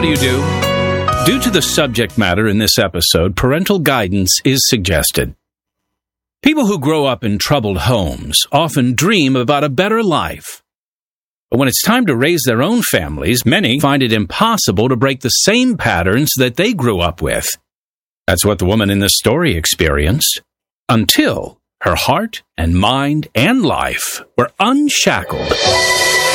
do you do? Due to the subject matter in this episode, parental guidance is suggested. People who grow up in troubled homes often dream about a better life. But when it's time to raise their own families, many find it impossible to break the same patterns that they grew up with. That's what the woman in this story experienced, until her heart and mind and life were unshackled.